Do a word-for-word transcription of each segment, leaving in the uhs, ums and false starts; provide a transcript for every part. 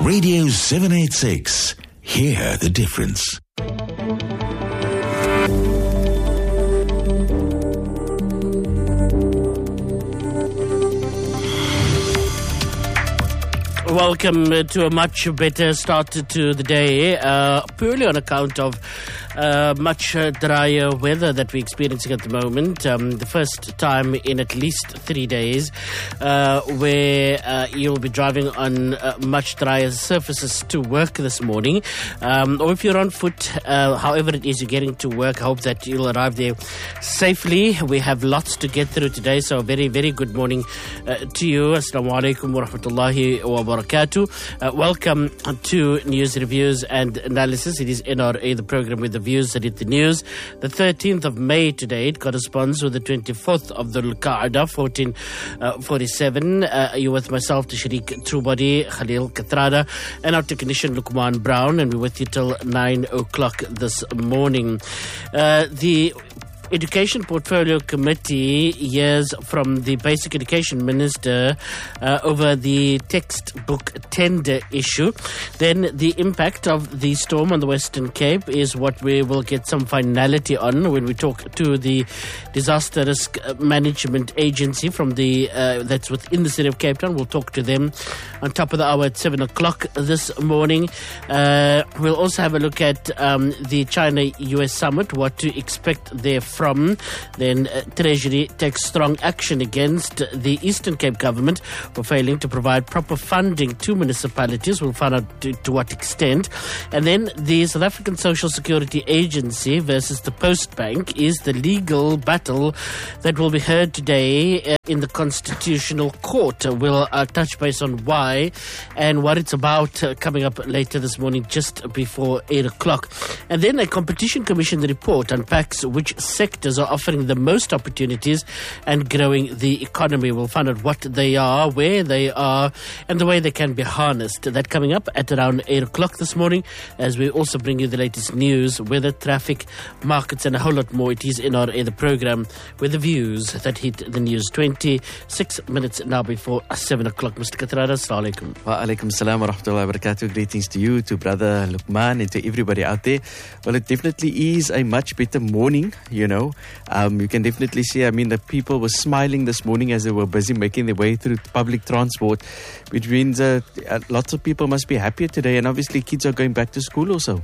Radio seven eighty-six. Hear the difference. Welcome to a much better start to the day, uh, purely on account of uh, much uh, drier weather that we're experiencing at the moment. Um, the first time in at least three days uh, where uh, you'll be driving on uh, much drier surfaces to work this morning. Um, or if you're on foot, uh, however it is you're getting to work, I hope that you'll arrive there safely. We have lots to get through today, so a very, very good morning uh, to you. Assalamu alaikum wa rahmatullahi wa barakatuh. Uh, welcome to News Reviews and Analysis. It is N R A, the program with the views that hit the news. The thirteenth of May today, it corresponds with the twenty-fourth of the Dhul-Qa'dah, fourteen forty-seven. Uh, you're with myself, Tashriq Trubody, Khalil Kathrada, and our technician Luqman Brown, and we're with you till nine o'clock this morning. Uh, the Education Portfolio Committee hears from the Basic Education Minister uh, over the textbook tender issue. Then the impact of the storm on the Western Cape is what we will get some finality on when we talk to the Disaster Risk Management Agency from the uh, that's within the city of Cape Town. We'll talk to them on top of the hour at seven o'clock this morning. Uh, we'll also have a look at um, the China-U S summit, what to expect there from. Then uh, Treasury takes strong action against the Eastern Cape government for failing to provide proper funding to municipalities. We'll find out to, to what extent. And then the South African Social Security Agency versus the Post Bank is the legal battle that will be heard today uh, in the Constitutional Court. Uh, we'll uh, touch base on why and what it's about uh, coming up later this morning just before eight o'clock. And then a Competition Commission report unpacks which sectors are offering the most opportunities and growing the economy. We'll find out what they are, where they are, and the way they can be harnessed. That coming up at around eight o'clock this morning, as we also bring you the latest news, weather, traffic, markets, and a whole lot more. It is N R A, the program with the views that hit the news. twenty-six minutes now before seven o'clock. Mister Kathrada, assalamu alaikum. Wa alaikum salam wa rahmatullahi wa barakatuh. Greetings to you, to brother Luqman, and to everybody out there. Well, it definitely is a much better morning, you know. Um, you can definitely see, I mean, the people were smiling this morning as they were busy making their way through public transport, which means uh, lots of people must be happier today, and obviously kids are going back to school also.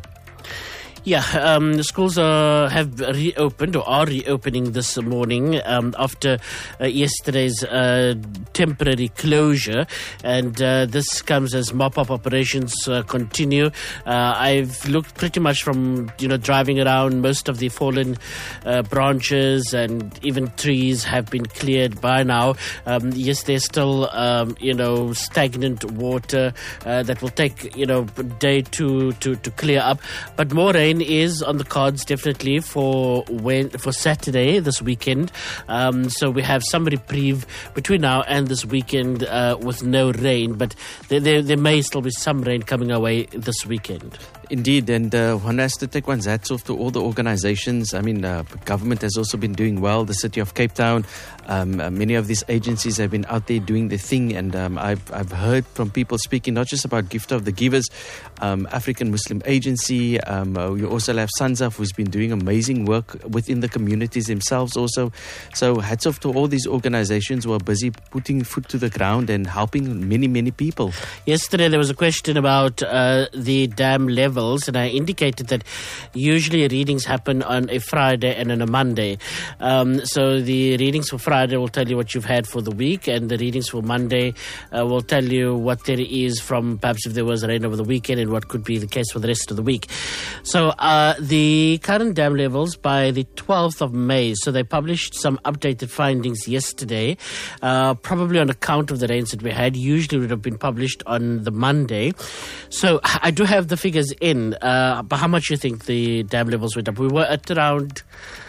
Yeah, um, the schools uh, have reopened or are reopening this morning um, after uh, yesterday's uh, temporary closure, and uh, this comes as mop-up operations uh, continue. Uh, I've looked pretty much from, you know, driving around, most of the fallen uh, branches and even trees have been cleared by now. Um, yes, there's still, um, you know, stagnant water uh, that will take, you know, a day to, to, to clear up, but more rain is on the cards definitely for when for Saturday this weekend. Um, so we have some reprieve between now and this weekend uh, with no rain, but there, there, there may still be some rain coming our way this weekend. Indeed, and uh, one has to take one's hats off to all the organizations. I mean, uh, government has also been doing well. The city of Cape Town, um, uh, many of these agencies have been out there doing their thing, and um, I've, I've heard from people speaking not just about Gift of the Givers, um, African Muslim Agency. Um, uh, you also have Sanzaf, who's been doing amazing work within the communities themselves also. So hats off to all these organizations who are busy putting foot to the ground and helping many, many people. Yesterday there was a question about uh, the dam level, and I indicated that usually readings happen on a Friday and on a Monday. Um, so the readings for Friday will tell you what you've had for the week, and the readings for Monday uh, will tell you what there is from perhaps if there was rain over the weekend and what could be the case for the rest of the week. So uh, the current dam levels by the twelfth of May, so they published some updated findings yesterday, uh, probably on account of the rains that we had. Usually would have been published on the Monday. So I do have the figures in. Uh, but how much you think the dam levels went up? We were at around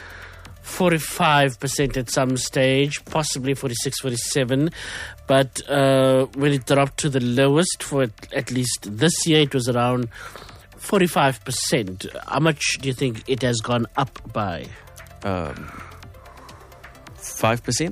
forty-five percent at some stage, possibly forty-six, forty-seven. But uh, when it dropped to the lowest for at least this year, it was around forty-five percent. How much do you think it has gone up by? Um, five percent?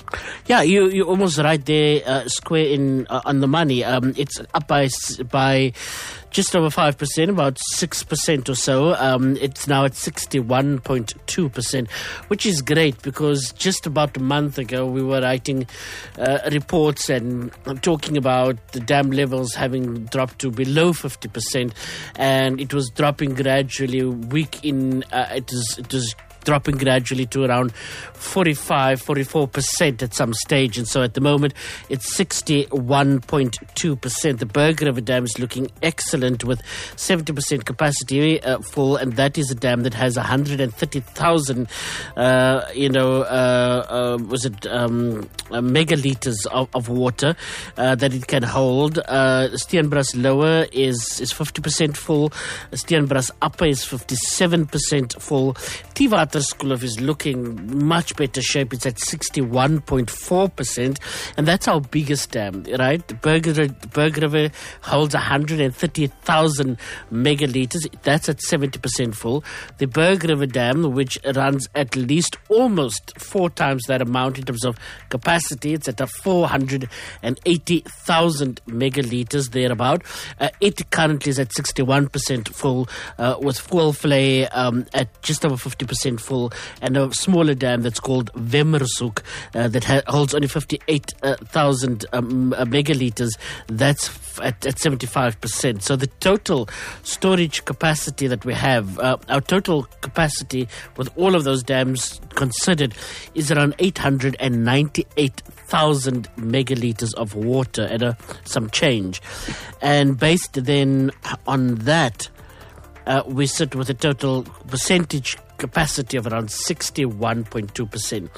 Yeah, you you're almost right there, uh, square in uh, on the money. Um, it's up by s- by just over five percent, about six percent or so. Um, it's now at sixty-one point two percent, which is great because just about a month ago we were writing uh, reports and talking about the dam levels having dropped to below fifty percent, and it was dropping gradually. Week in, uh, it was it was. dropping gradually to around forty-five, forty-four percent at some stage. And so at the moment, it's sixty-one point two percent. The Berg River Dam is looking excellent with seventy percent capacity uh, full. And that is a dam that has one hundred thirty thousand, uh, you know, uh, uh, was it um, uh, megaliters of, of water uh, that it can hold. Uh, Steenbras Lower is, is fifty percent full. Steenbras Upper is fifty-seven percent full. Tiwater Skulov is looking much better shape. It's at sixty-one point four percent, and that's our biggest dam, right? The Berg, Berg River holds one hundred thirty thousand megaliters. That's at seventy percent full. The Berg River Dam, which runs at least almost four times that amount in terms of capacity, it's at a four hundred eighty thousand megaliters thereabout. Uh, it currently is at sixty-one percent full, uh, with Voelvlei um, at just over fifty percent full, and a smaller dam that's called Wemmerzoek uh, that ha- holds only fifty-eight thousand um, uh, megaliters. That's f- at, at seventy-five percent. So the total storage capacity that we have, uh, our total capacity with all of those dams considered, is around eight hundred ninety-eight thousand megaliters of water and uh, some change. And based then on that, uh, we sit with a total percentage capacity of around sixty-one point two percent.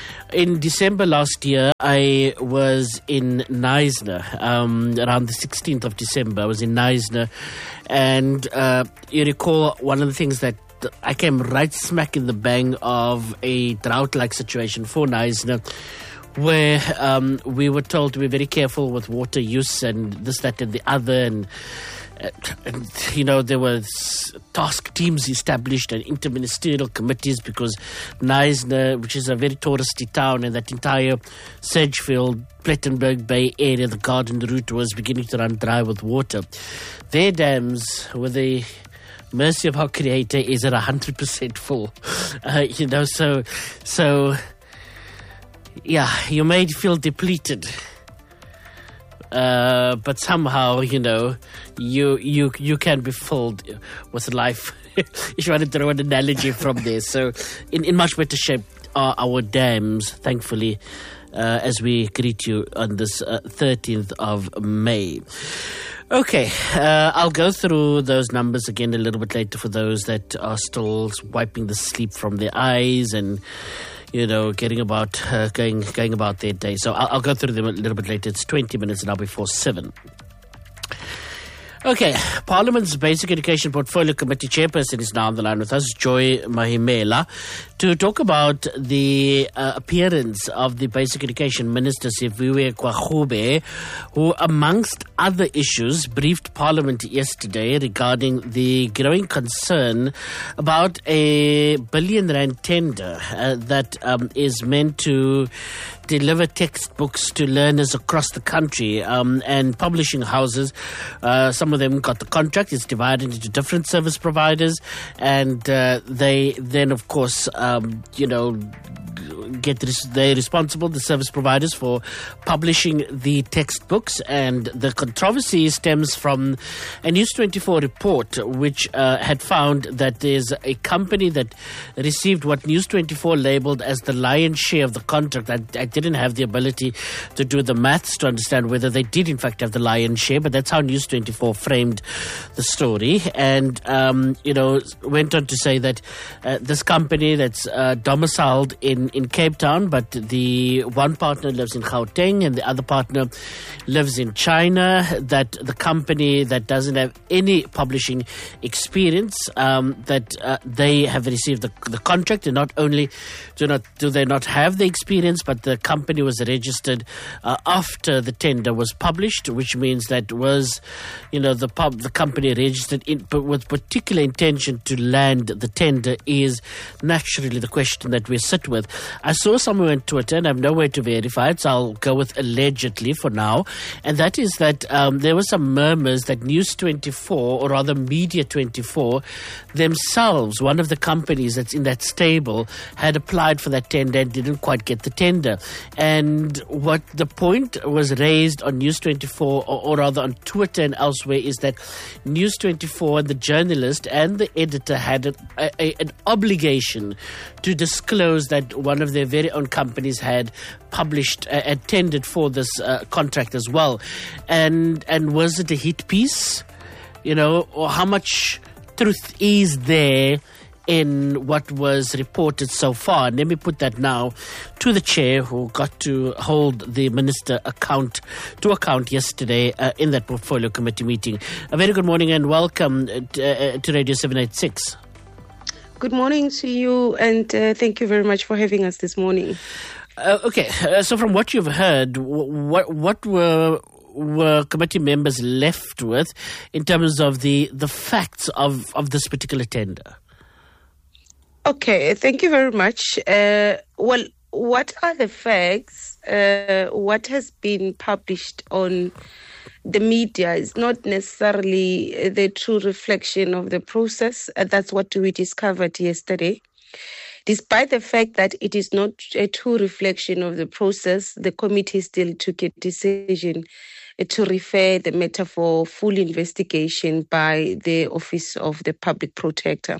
In December last year, I was in Knysna, um, around the sixteenth of December. I was in Knysna, and uh, you recall one of the things that I came right smack in the bang of a drought-like situation for Knysna, where um, we were told to be very careful with water use and this, that, and the other, and And, you know, there were task teams established and interministerial committees because Knysna, which is a very touristy town, and that entire Sedgefield, Plettenberg Bay area, the Garden Route, was beginning to run dry with water. Their dams, with the mercy of our Creator, is at one hundred percent full. Uh, you know, so, so, yeah, you may feel depleted. Uh, but somehow, you know, you you you can be filled with life. If you want to throw an analogy from there. So, in, in much better shape are our dams, thankfully, uh, as we greet you on this uh, thirteenth of May. Okay, uh, I'll go through those numbers again a little bit later for those that are still wiping the sleep from their eyes and, you know, getting about, uh, going going about their day. So I'll, I'll go through them a little bit later. It's twenty minutes now before seven. Okay, Parliament's Basic Education Portfolio Committee Chairperson is now on the line with us, Joy Mahimela, to talk about the uh, appearance of the Basic Education Minister, Siviwe Kwagube, who, amongst other issues, briefed Parliament yesterday regarding the growing concern about a billion rand tender uh, that um, is meant to deliver textbooks to learners across the country, um, and publishing houses. Uh, some of them got the contract. It's divided into different service providers, and uh, they then, of course, um, you know, get res- they're responsible, the service providers, for publishing the textbooks. And the controversy stems from a News twenty-four report which uh, had found that there's a company that received what News twenty-four labeled as the lion's share of the contract. I, I didn't have the ability to do the maths to understand whether they did in fact have the lion's share, but that's how News twenty-four framed the story, and um, you know, went on to say that uh, this company that's uh, domiciled in, in Cape Town, but the one partner lives in Gauteng and the other partner lives in China, that the company that doesn't have any publishing experience, um, that uh, they have received the, the contract, and not only do not do they not have the experience, but the company was registered uh, after the tender was published, which means that was, you know, the pub, the company registered in, but with particular intention to land the tender is naturally the question that we sit with. I saw somewhere on Twitter, and I have no way to verify it, so I'll go with allegedly for now, and that is that um, there were some murmurs that News twenty-four, or rather Media twenty-four, themselves, one of the companies that's in that stable, had applied for that tender and didn't quite get the tender. And what the point was raised on News twenty-four, or, or rather on Twitter and elsewhere, is that News twenty-four and the journalist and the editor had an, a, an obligation to disclose that one of their very own companies had published uh, and tendered for this uh, contract as well. And and was it a hit piece? You know, or how much truth is there in what was reported so far? And let me put that now to the chair, who got to hold the minister account to account yesterday uh, in that portfolio committee meeting. A very good morning and welcome to, uh, to Radio seven eighty-six. Good morning to you, and uh, thank you very much for having us this morning. Uh, okay, uh, so from what you've heard, what what were were committee members left with in terms of the, the facts of, of this particular tender? Okay, thank you very much. Uh, well, what are the facts? Uh, what has been published on the media is not necessarily the true reflection of the process. Uh, that's what we discovered yesterday. Despite the fact that it is not a true reflection of the process, the committee still took a decision to refer the matter for full investigation by the Office of the Public Protector.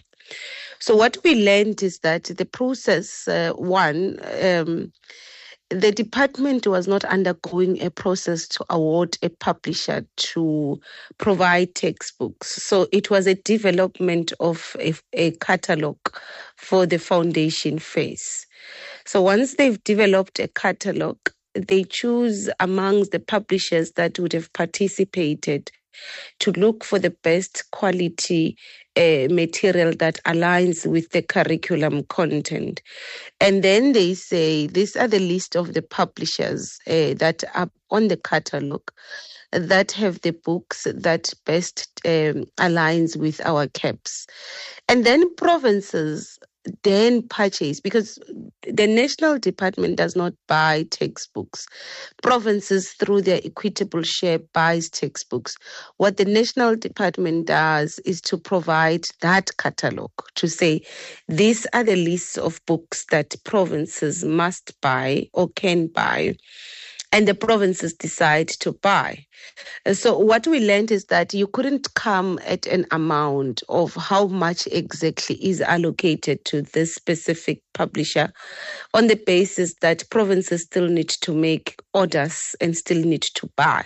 So what we learned is that the process, uh, one, um, the department was not undergoing a process to award a publisher to provide textbooks. So it was a development of a, a catalog for the foundation phase. So once they've developed a catalog, they choose amongst the publishers that would have participated to look for the best quality uh, material that aligns with the curriculum content. And then they say, these are the list of the publishers uh, that are on the catalog that have the books that best um, aligns with our caps. And then provinces then purchase, because the national department does not buy textbooks. Provinces, through their equitable share, buys textbooks. What the national department does is to provide that catalogue to say, these are the lists of books that provinces must buy or can buy, and the provinces decide to buy. So what we learned is that you couldn't come at an amount of how much exactly is allocated to this specific publisher on the basis that provinces still need to make orders and still need to buy.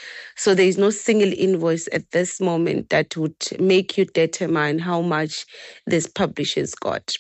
So there is no single invoice at this moment that would make you determine how much this publisher's got.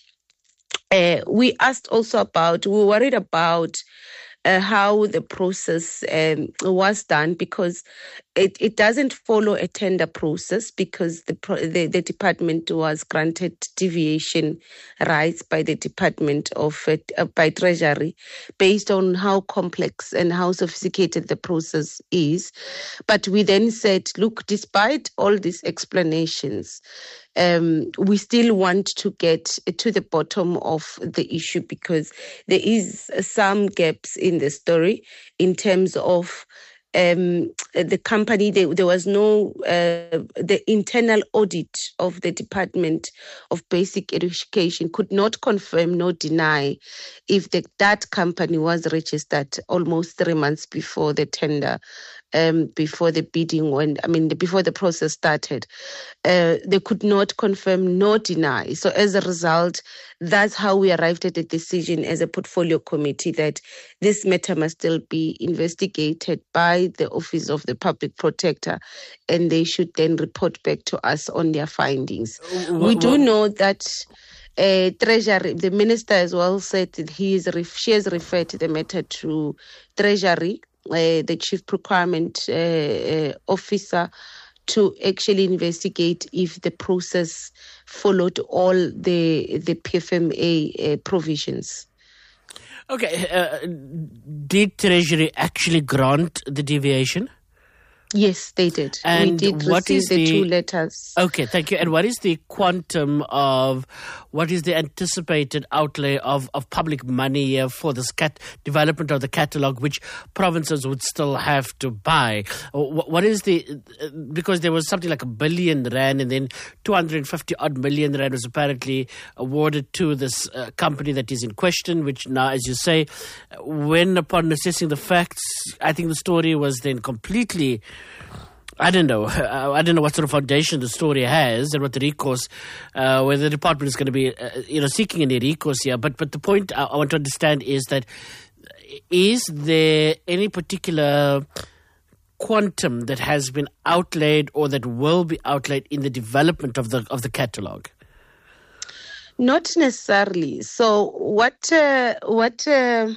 Uh, we asked also about, we were worried about Uh, how the process um, was done, because it, it doesn't follow a tender process, because the, pro- the the department was granted deviation rights by the Department of uh, by Treasury based on how complex and how sophisticated the process is. But we then said, look, despite all these explanations, Um, we still want to get to the bottom of the issue, because there is some gaps in the story in terms of um, the company. There, there was no, uh, the internal audit of the Department of Basic Education could not confirm nor deny if the, that company was registered almost three months before the tender, um, before the bidding went, I mean, the, before the process started. Uh, they could not confirm nor deny. So as a result, that's how we arrived at a decision as a portfolio committee that this matter must still be investigated by the Office of the Public Protector, and they should then report back to us on their findings. What, we do what? know that uh, Treasury, the minister as well said that he is ref- she has referred the matter to Treasury, uh, the Chief Procurement uh, uh, Officer, to actually investigate if the process followed all the the P F M A uh, provisions. Okay, uh, did Treasury actually grant the deviation? Yes, they did. And we did what receive is the, the two letters. Okay, thank you. And what is the quantum of, what is the anticipated outlay of, of public money uh, for this cat development of the catalogue, which provinces would still have to buy? What, what is the, uh, because there was something like a billion rand and then two hundred fifty odd million rand was apparently awarded to this uh, company that is in question, which now, as you say, when upon assessing the facts, I think the story was then completely, I don't know. I don't know what sort of foundation the story has and what the recourse, uh, whether the department is going to be, uh, you know, seeking any recourse here. But but the point I, I want to understand is that, is there any particular quantum that has been outlaid or that will be outlaid in the development of the of the catalogue? Not necessarily. So what uh, what uh,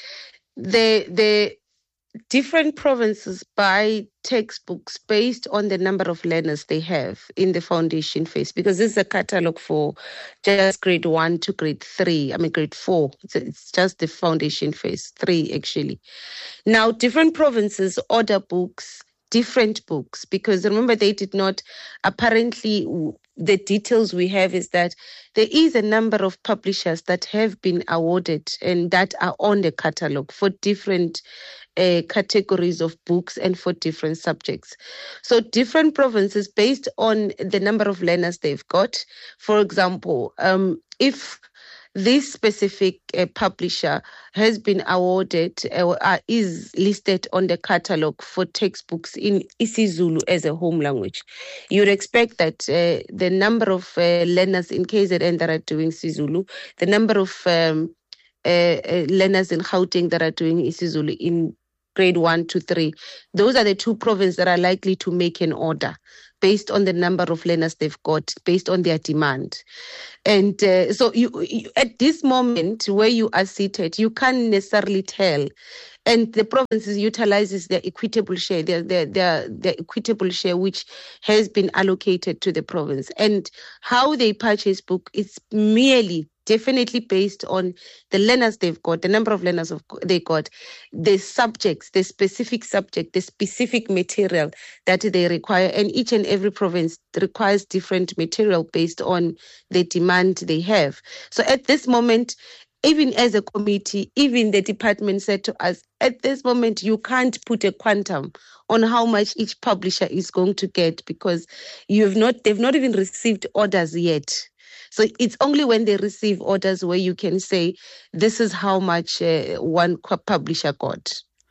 the the different provinces buy textbooks based on the number of learners they have in the foundation phase, because this is a catalogue for just grade one to grade three. I mean, grade four. It's, it's just the foundation phase, three actually. Now, different provinces order books, different books, because remember, they did not, apparently, the details we have is that there is a number of publishers that have been awarded and that are on the catalogue for different Uh, categories of books and for different subjects. So different provinces, based on the number of learners they've got, for example, um, if this specific uh, publisher has been awarded uh, uh, is listed on the catalogue for textbooks in isiZulu as a home language, you'd expect that uh, the number of uh, learners in K Z N that are doing isiZulu, the number of um, uh, uh, learners in Gauteng that are doing isiZulu in grade one to three, those are the two provinces that are likely to make an order based on the number of learners they've got, based on their demand. And uh, so you, you, at this moment where you are seated, you can't necessarily tell. And the provinces utilizes their equitable share, their, their, their, their equitable share, which has been allocated to the province. And how they purchase book is merely definitely based on the learners they've got, the number of learners of, they got, the subjects, the specific subject, the specific material that they require. And each and every province requires different material based on the demand they have. So at this moment, even as a committee, even the department said to us, at this moment, you can't put a quantum on how much each publisher is going to get, because you've not, they've not even received orders yet. So it's only when they receive orders where you can say, this is how much uh, one publisher got.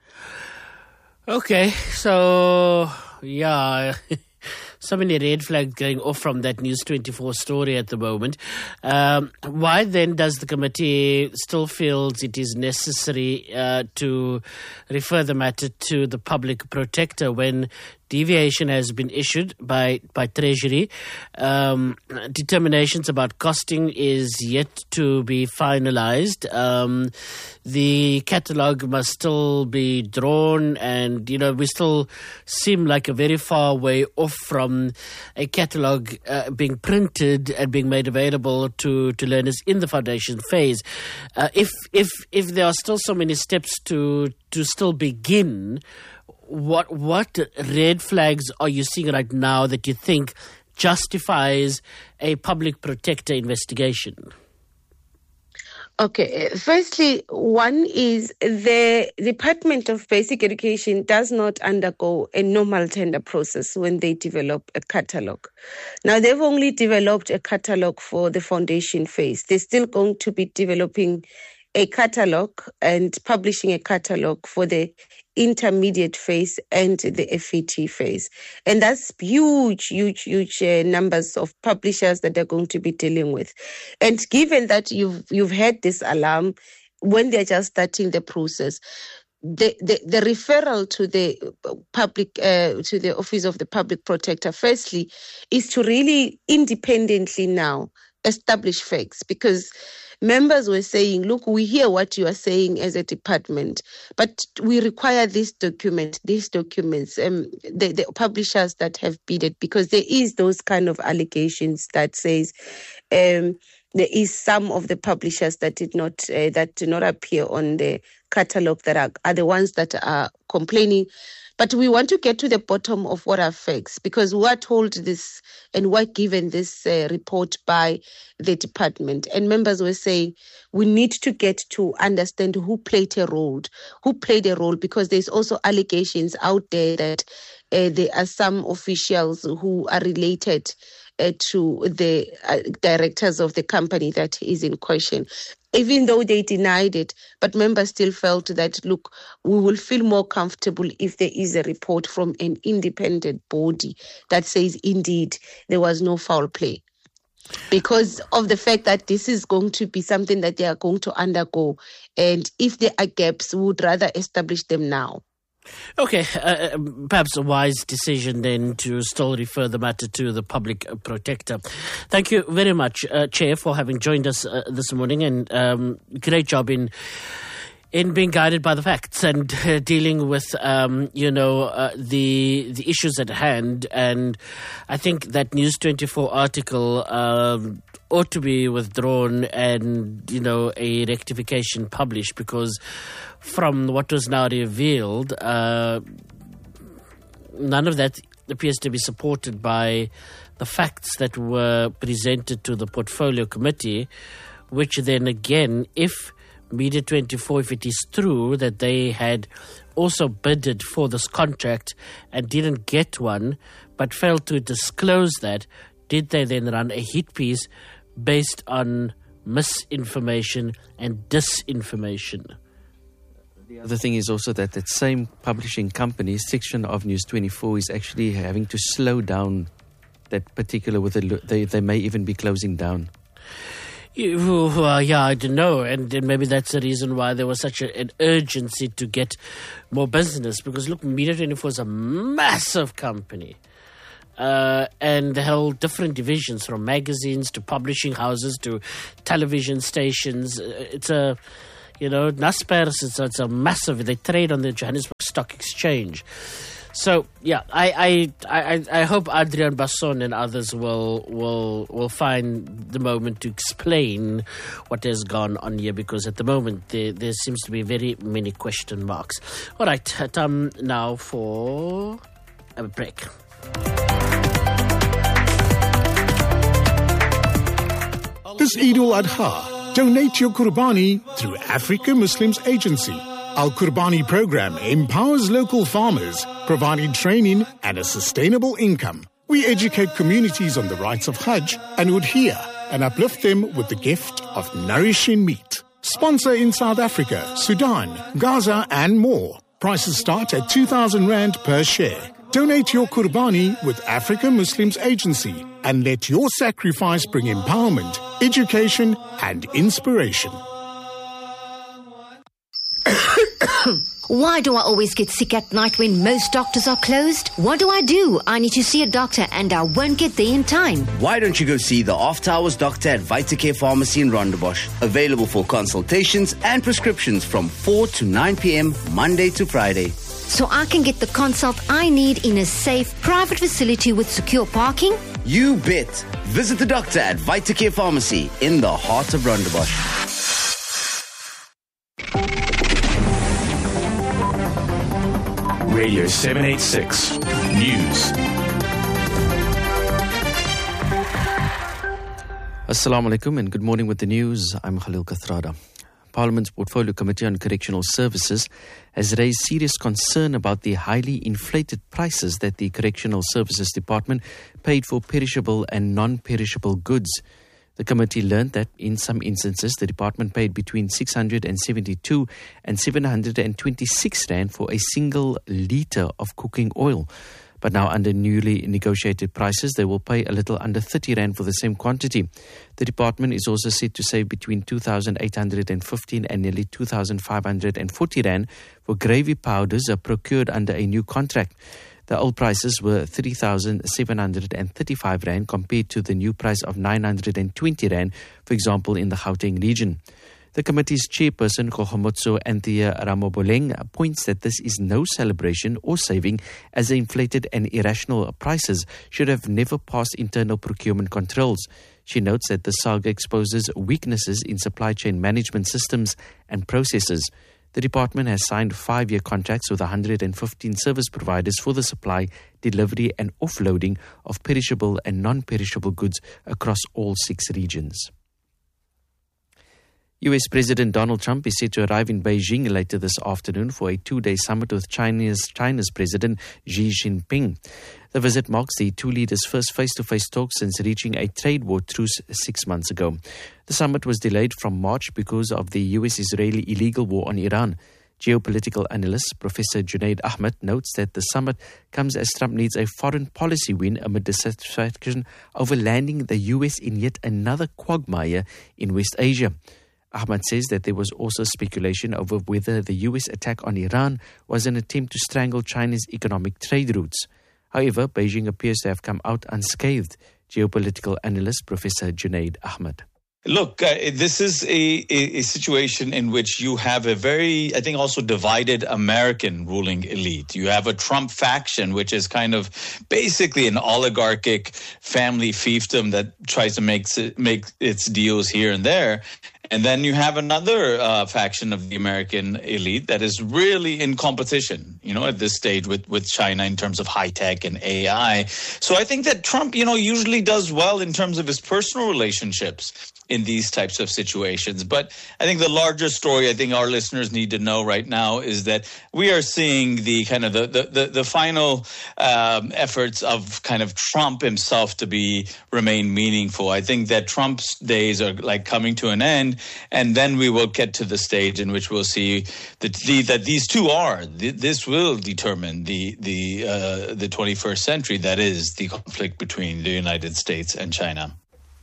Okay, so, yeah, so many red flags going off from that News twenty-four story at the moment. Um, why then does the committee still feels it is necessary uh, to refer the matter to the public protector when deviation has been issued by, by Treasury? Um, determinations about costing is yet to be finalized. Um, the catalogue must still be drawn, and, you know, we still seem like a very far way off from a catalogue uh, being printed and being made available to, to learners in the foundation phase. Uh, if, if, if there are still so many steps to, to still begin, What what red flags are you seeing right now that you think justifies a public protector investigation? Okay, firstly, one is the Department of Basic Education does not undergo a normal tender process when they develop a catalogue. Now, they've only developed a catalogue for the foundation phase. They're still going to be developing a catalogue and publishing a catalogue for the intermediate phase and the F E T phase. And that's huge, huge, huge uh, numbers of publishers that they're going to be dealing with. And given that you've you've had this alarm when they're just starting the process, the, the, the referral to the public, uh, to the Office of the Public Protector, firstly, is to really independently now establish facts, because members were saying, look, we hear what you are saying as a department, but we require this document, these documents, um, the, the publishers that have bidded, because there is those kind of allegations that says um, there is some of the publishers that did not uh, that do not appear on the catalogue that are, are the ones that are complaining. But we want to get to the bottom of what are facts, because we are told this and we're given this uh, report by the department. And members were saying we need to get to understand who played a role, who played a role, because there's also allegations out there that uh, there are some officials who are related uh, to the uh, directors of the company that is in question. Even though they denied it, but members still felt that, look, we will feel more comfortable if there is a report from an independent body that says, indeed, there was no foul play. Because of the fact that this is going to be something that they are going to undergo. And if there are gaps, we would rather establish them now. Okay, uh, perhaps a wise decision then to still refer the matter to the public protector. Thank you very much, uh, Chair, for having joined us uh, this morning, and um, great job in in being guided by the facts and uh, dealing with, um, you know, uh, the the issues at hand. And I think that News twenty-four article um, ought to be withdrawn and, you know, a rectification published, because from what was now revealed, uh, none of that appears to be supported by the facts that were presented to the Portfolio Committee, which then again, if Media twenty-four, if it is true that they had also bidded for this contract and didn't get one, but failed to disclose that, did they then run a hit piece based on misinformation and disinformation? The other thing is also that that same publishing company section of News twenty-four is actually having to slow down that particular, with a, they, they may even be closing down. You, uh, yeah, I don't know, and then maybe that's the reason why there was such a, an urgency to get more business. Because look, Media twenty-four is a massive company, uh, and they held different divisions, from magazines to publishing houses to television stations. It's a, you know, Naspers. It's, it's a massive. They trade on the Johannesburg Stock Exchange. So yeah, I I, I, I hope Adrian Basson and others will will will find the moment to explain what has gone on here, because at the moment there, there seems to be very many question marks. All right, time now for a break. This Eid al-Adha, donate your Qurbani through Africa Muslims Agency. Al Qurbani program empowers local farmers, providing training and a sustainable income. We educate communities on the rights of Hajj and udhiyah and uplift them with the gift of nourishing meat. Sponsor in South Africa, Sudan, Gaza and more. Prices start at two thousand rand per share. Donate your Qurbani with Africa Muslims Agency and let your sacrifice bring empowerment, education and inspiration. Why do I always get sick at night when most doctors are closed? What do I do? I need to see a doctor and I won't get there in time. Why don't you go see the After Hours doctor at Vitacare Pharmacy in Rondebosch? Available for consultations and prescriptions from four to nine p.m. Monday to Friday. So I can get the consult I need in a safe, private facility with secure parking? You bet. Visit the doctor at Vitacare Pharmacy in the heart of Rondebosch. Radio seven eighty-six News. Assalamu alaikum and good morning with the news. I'm Khalil Kathrada. Parliament's Portfolio Committee on Correctional Services has raised serious concern about the highly inflated prices that the Correctional Services Department paid for perishable and non-perishable goods. The committee learned that in some instances the department paid between six hundred seventy-two and seven hundred twenty-six rand for a single litre of cooking oil. But now under newly negotiated prices, they will pay a little under thirty rand for the same quantity. The department is also said to save between two thousand eight hundred fifteen and nearly two thousand five hundred forty rand for gravy powders procured under a new contract. The old prices were three thousand seven hundred thirty-five rand compared to the new price of nine hundred twenty rand, for example, in the Gauteng region. The committee's chairperson, Kgogamotso Anthea Ramoboleng, points that this is no celebration or saving, as the inflated and irrational prices should have never passed internal procurement controls. She notes that the saga exposes weaknesses in supply chain management systems and processes. The department has signed five-year contracts with one hundred fifteen service providers for the supply, delivery and offloading of perishable and non-perishable goods across all six regions. U S President Donald Trump is set to arrive in Beijing later this afternoon for a two-day summit with China's, China's President Xi Jinping. The visit marks the two leaders' first face-to-face talk since reaching a trade war truce six months ago. The summit was delayed from March because of the U S-Israeli illegal war on Iran. Geopolitical analyst Professor Junaid Ahmed notes that the summit comes as Trump needs a foreign policy win amid dissatisfaction over landing the U S in yet another quagmire in West Asia. Ahmad says that there was also speculation over whether the U S attack on Iran was an attempt to strangle China's economic trade routes. However, Beijing appears to have come out unscathed. Geopolitical analyst Professor Junaid Ahmed. Look, uh, this is a, a, a situation in which you have a very, I think, also divided American ruling elite. You have a Trump faction, which is kind of basically an oligarchic family fiefdom that tries to make, make its deals here and there. And then you have another uh, faction of the American elite that is really in competition, you know, at this stage with, with China in terms of high tech and A I. So I think that Trump, you know, usually does well in terms of his personal relationships in these types of situations. But I think the larger story I think our listeners need to know right now is that we are seeing the kind of the, the, the, the final um, efforts of kind of Trump himself to be remain meaningful. I think that Trump's days are like coming to an end, and then we will get to the stage in which we'll see that, the, that these two are, this will determine the, the, uh, the twenty-first century, that is the conflict between the United States and China.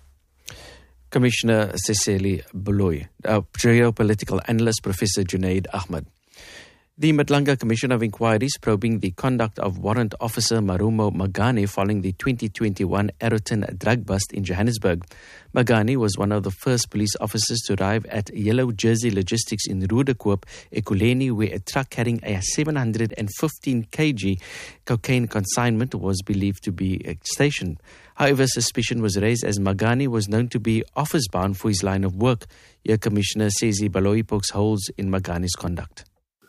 Commissioner Cecily Baloyi, uh, geopolitical analyst Professor Junaid Ahmed. The Madlanga Commission of Inquiries probing the conduct of Warrant Officer Marumo Magane following the twenty twenty-one Aeroton drug bust in Johannesburg. Magane was one of the first police officers to arrive at Yellow Jersey Logistics in Rudekoop, Ekurhuleni, where a truck carrying a seven hundred fifteen kilograms cocaine consignment was believed to be stationed. However, suspicion was raised as Magane was known to be office-bound for his line of work. Here, Commissioner Cecily Baloyi pokes holes in Magane's conduct.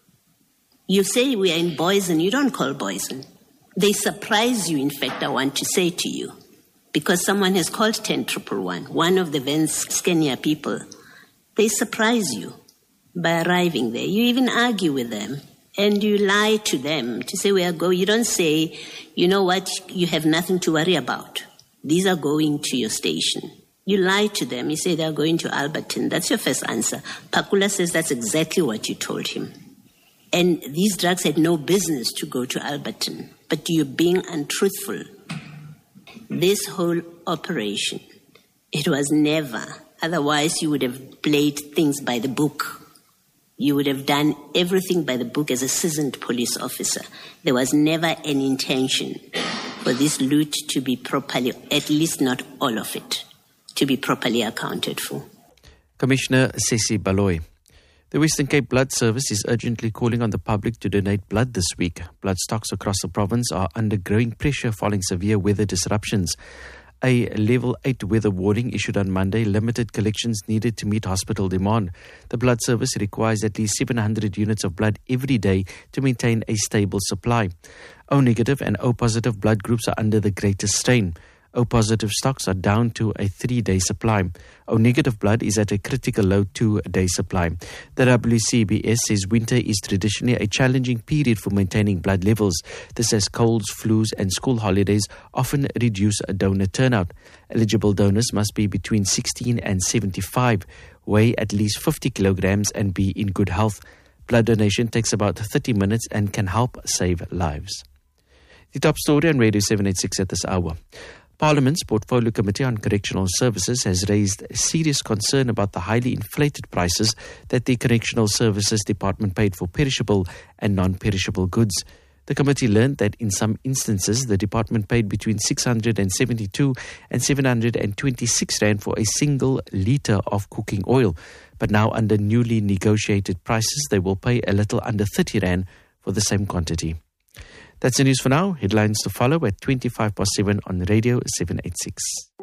You say we are in Boysen. You don't call Boysen. They surprise you, in fact, I want to say to you, because someone has called ten one one, one of the Vance Scania people. They surprise you by arriving there. You even argue with them, and you lie to them to say, we are going. You don't say, you know what, you have nothing to worry about. These are going to your station. You lie to them. You say they are going to Alberton. That's your first answer. Pakula says that's exactly what you told him. And these drugs had no business to go to Alberton, but you're being untruthful. This whole operation, it was never, otherwise you would have played things by the book. You would have done everything by the book as a seasoned police officer. There was never an intention for this loot to be properly, at least not all of it, to be properly accounted for. Commissioner Cecily Baloyi. The Western Cape Blood Service is urgently calling on the public to donate blood this week. Blood stocks across the province are under growing pressure following severe weather disruptions. A level eight weather warning issued on Monday limited collections needed to meet hospital demand. The blood service requires at least seven hundred units of blood every day to maintain a stable supply. O negative and O positive blood groups are under the greatest strain. O positive stocks are down to a three-day supply. O negative blood is at a critical low two-day supply. The W C B S says winter is traditionally a challenging period for maintaining blood levels. This as colds, flus and school holidays often reduce a donor turnout. Eligible donors must be between sixteen and seventy-five, weigh at least fifty kilograms and be in good health. Blood donation takes about thirty minutes and can help save lives. The top story on Radio seven eighty-six at this hour. Parliament's Portfolio Committee on Correctional Services has raised serious concern about the highly inflated prices that the Correctional Services Department paid for perishable and non-perishable goods. The committee learned that in some instances, the department paid between six hundred seventy-two and seven hundred twenty-six rand for a single litre of cooking oil. but now under newly negotiated prices, they will pay a little under thirty rand for the same quantity. That's the news for now. Headlines to follow at twenty-five past seven on Radio seven eighty-six.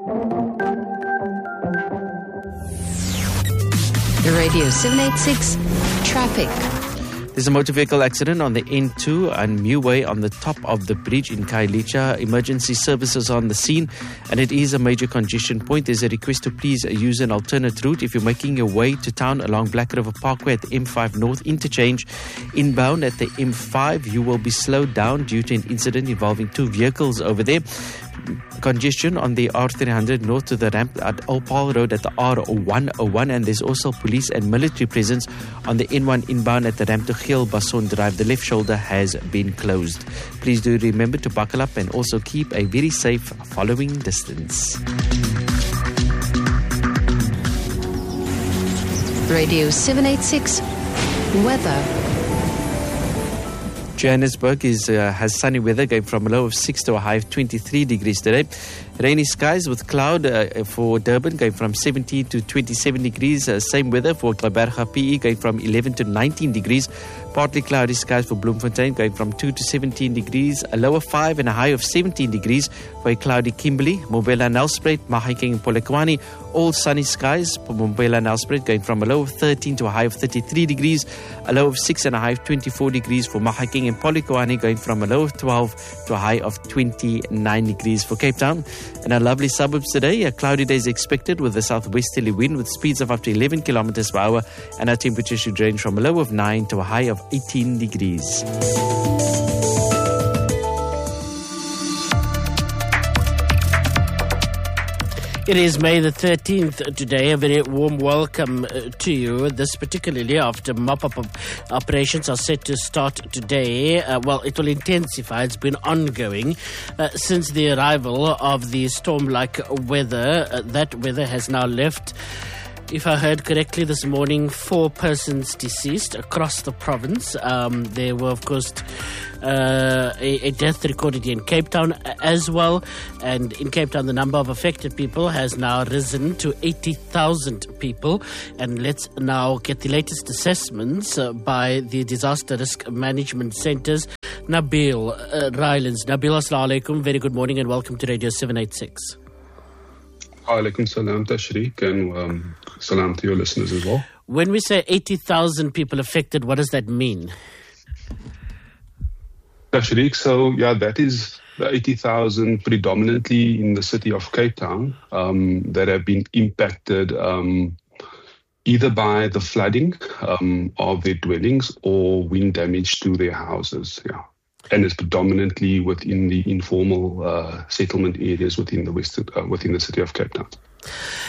Radio seven eighty-six Traffic. There's a motor vehicle accident on the N two and Muway on the top of the bridge in Khayelitsha. Emergency services are on the scene and it is a major congestion point. There's a request to please use an alternate route if you're making your way to town along Black River Parkway at the M five North interchange. Inbound at the M five, you will be slowed down due to an incident involving two vehicles over there. Congestion on the R three hundred north to the ramp at Opal Road at the R one oh one, and there's also police and military presence on the N one inbound at the ramp to Geel Bason Drive. The left shoulder has been closed. Please do remember to buckle up and also keep a very safe following distance. Radio seven eighty-six Weather. Johannesburg is uh, has sunny weather going from a low of six to a high of twenty-three degrees today. Rainy skies with cloud uh, for Durban going from seventeen to twenty-seven degrees. Uh, same weather for Gqeberha P E going from eleven to nineteen degrees. Partly cloudy skies for Bloemfontein going from two to seventeen degrees. A low of five and a high of seventeen degrees for a cloudy Kimberley. Mbombela Nelspruit, Mahikeng and Polokwane. All sunny skies for Mbombela Nelspruit going from a low of thirteen to a high of thirty-three degrees. A low of six and a high of twenty-four degrees for Mahikeng and Polokwane going from a low of twelve to a high of twenty-nine degrees for Cape Town. In our lovely suburbs today, a cloudy day is expected with a southwesterly wind with speeds of up to eleven kilometers per hour, and our temperature should range from a low of nine to a high of eighteen degrees. It is May the thirteenth today. A very warm welcome uh, to you. This particularly after mop-up op- operations are set to start today. Uh, well, it will intensify. It's been ongoing uh, since the arrival of the storm-like weather. Uh, that weather has now left, if I heard correctly this morning, four persons deceased across the province. Um, there were, of course, uh, a, a death recorded in Cape Town as well. And in Cape Town, the number of affected people has now risen to eighty thousand people. And let's now get the latest assessments uh, by the Disaster Risk Management Centre's Nabil uh, Rylands. Nabil, assalamu alaikum. Very good morning and welcome to Radio seven eighty-six. Alaikum salam, Tashriq, and um, salam to your listeners as well. When we say eighty thousand people affected, what does that mean? Tashriq, so yeah, that is the eighty thousand predominantly in the city of Cape Town um, that have been impacted um, either by the flooding um, of their dwellings or wind damage to their houses. Yeah. And it's predominantly within the informal uh, settlement areas within the western, uh, within the city of Cape Town.